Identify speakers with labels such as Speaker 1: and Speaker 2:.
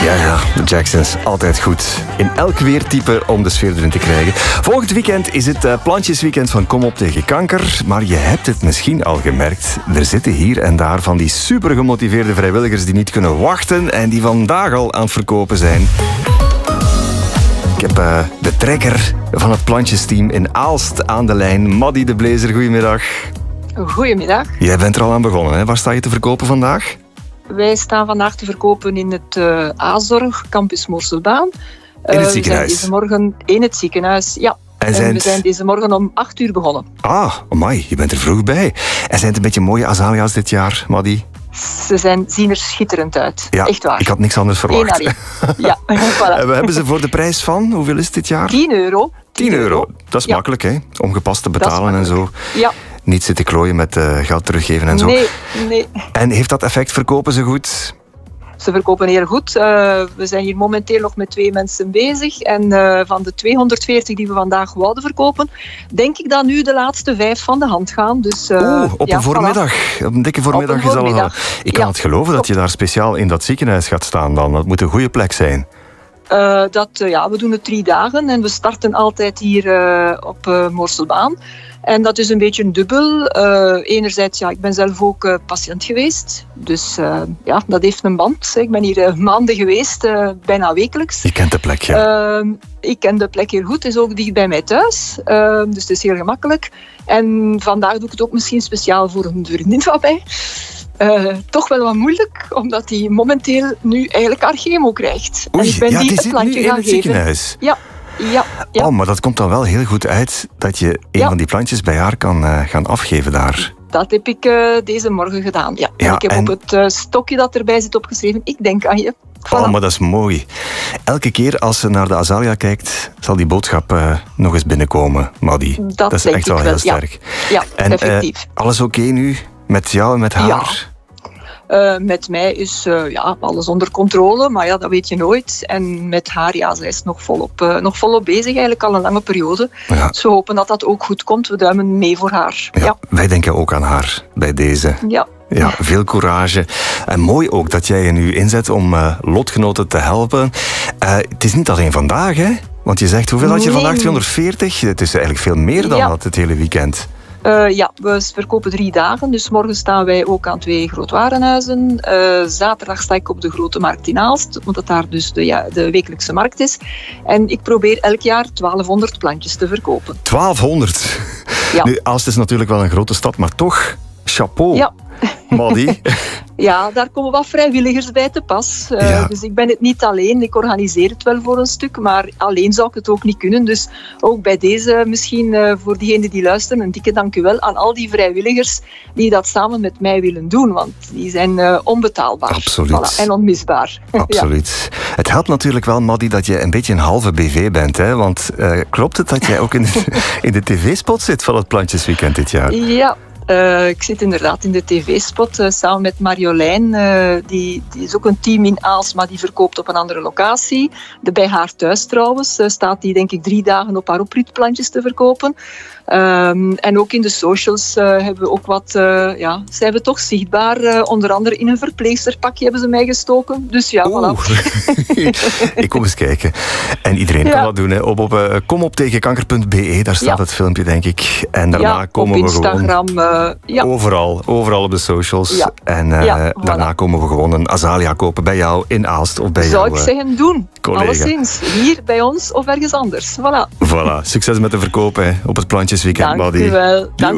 Speaker 1: Ja, de Jacksons, altijd goed. In elk weertype om de sfeer erin te krijgen. Volgend weekend is het plantjesweekend van Kom op tegen kanker. Maar je hebt het misschien al gemerkt. Er zitten hier en daar van die super gemotiveerde vrijwilligers die niet kunnen wachten en die vandaag al aan het verkopen zijn. Ik heb de trekker van het plantjesteam in Aalst aan de lijn. Maddy de Blazer, goedemiddag.
Speaker 2: Goedemiddag.
Speaker 1: Jij bent er al aan begonnen, hè? Waar sta je te verkopen vandaag?
Speaker 2: Wij staan vandaag te verkopen in het A-zorg, Campus Moorselbaan.
Speaker 1: In het ziekenhuis?
Speaker 2: We zijn deze morgen in het ziekenhuis, ja. En we zijn deze morgen om 8 uur begonnen.
Speaker 1: Ah, amai, je bent er vroeg bij. En zijn het een beetje mooie azalea's dit jaar, Maddy?
Speaker 2: Ze zien er schitterend uit,
Speaker 1: ja,
Speaker 2: echt waar.
Speaker 1: Ik had niks anders verwacht.
Speaker 2: Ja, voilà.
Speaker 1: We hebben ze voor de prijs van, hoeveel is het dit jaar?
Speaker 2: 10 euro.
Speaker 1: 10 euro, dat is makkelijk, hè? Om gepast te betalen en zo.
Speaker 2: Ja.
Speaker 1: Niet zitten klooien met geld teruggeven en zo.
Speaker 2: Nee.
Speaker 1: En heeft dat effect? Verkopen ze goed?
Speaker 2: Ze verkopen heel goed. We zijn hier momenteel nog met 2 mensen bezig. En van de 240 die we vandaag wouden verkopen, denk ik dat nu de laatste 5 van de hand gaan. Dus,
Speaker 1: op een voormiddag. Voilà. Op een dikke voormiddag is al. Ik kan het geloven dat je daar speciaal in dat ziekenhuis gaat staan dan. Dat moet een goede plek zijn.
Speaker 2: We doen het 3 dagen en we starten altijd hier op Moorselbaan. En dat is een beetje een dubbel. Enerzijds, ik ben zelf ook patiënt geweest. Dus dat heeft een band. Ik ben hier maanden geweest, bijna wekelijks.
Speaker 1: Je kent de plek, ja?
Speaker 2: Ik ken de plek heel goed. Het is ook dicht bij mij thuis. Dus het is heel gemakkelijk. En vandaag doe ik het ook misschien speciaal voor een vriendin van mij. Toch wel wat moeilijk, omdat hij momenteel nu eigenlijk haar chemo krijgt.
Speaker 1: Oei,
Speaker 2: en ik ben die
Speaker 1: het plantje gaan geven. Ziekenhuis.
Speaker 2: Ja.
Speaker 1: Oh, maar dat komt dan wel heel goed uit dat je een van die plantjes bij haar kan gaan afgeven daar.
Speaker 2: Dat heb ik deze morgen gedaan, ja. En ik heb op het stokje dat erbij zit opgeschreven, ik denk aan je. Voilà.
Speaker 1: Oh, maar dat is mooi. Elke keer als ze naar de azalia kijkt, zal die boodschap nog eens binnenkomen, Maddy. Dat is echt wel heel sterk.
Speaker 2: Ja, effectief.
Speaker 1: Alles oké nu? Met jou en met haar?
Speaker 2: Ja. Met mij is alles onder controle, maar ja, dat weet je nooit. En met haar, zij is nog volop bezig, eigenlijk al een lange periode. Ja. Dus we hopen dat dat ook goed komt. We duimen mee voor haar.
Speaker 1: Ja, wij denken ook aan haar bij deze. Ja, veel courage. En mooi ook dat jij je nu inzet om lotgenoten te helpen. Het is niet alleen vandaag, hè? Want je zegt, hoeveel had je vandaag? 240? Het is eigenlijk veel meer dan dat het hele weekend.
Speaker 2: We verkopen 3 dagen. Dus morgen staan wij ook aan 2 grootwarenhuizen. Zaterdag sta ik op de Grote Markt in Aalst, omdat daar dus de wekelijkse markt is. En ik probeer elk jaar 1200 plantjes te verkopen.
Speaker 1: 1200?
Speaker 2: Ja.
Speaker 1: Nu, Aalst is natuurlijk wel een grote stad, maar toch, chapeau.
Speaker 2: Ja.
Speaker 1: Maddy.
Speaker 2: Ja, daar komen wat vrijwilligers bij te pas. Dus ik ben het niet alleen. Ik organiseer het wel voor een stuk, maar alleen zou ik het ook niet kunnen. Dus ook bij deze misschien voor diegenen die luisteren, een dikke dank u wel aan al die vrijwilligers die dat samen met mij willen doen. Want die zijn onbetaalbaar.
Speaker 1: Absoluut.
Speaker 2: En onmisbaar.
Speaker 1: Absoluut. Ja. Het helpt natuurlijk wel, Maddy, dat je een beetje een halve BV bent. Hè? Want klopt het dat jij ook in de tv-spot zit van het Plantjesweekend dit jaar?
Speaker 2: Ja. Ik zit inderdaad in de tv-spot samen met Marjolein. Die is ook een team in Aalst, maar die verkoopt op een andere locatie. Bij haar thuis trouwens staat die denk ik 3 dagen op haar opritplantjes te verkopen. En ook in de socials hebben we ook wat... zijn we toch zichtbaar. Onder andere in een verpleegsterpakje hebben ze mij gestoken. Dus ja, voilà.
Speaker 1: Ik kom eens kijken. En iedereen kan dat doen. Hè. Op komoptegenkanker.be, daar staat het filmpje, denk ik. En daarna komen we
Speaker 2: Instagram,
Speaker 1: gewoon... Overal op de socials. Ja. En daarna komen we gewoon een azalia kopen bij jou in Aalst of bij jou.
Speaker 2: Zou ik zeggen, doen.
Speaker 1: Collega.
Speaker 2: Alleszins. Hier bij ons of ergens anders. Voilà.
Speaker 1: Succes met de verkoop op het Plantjesweekend, Maddy.
Speaker 2: Dank u wel. Dank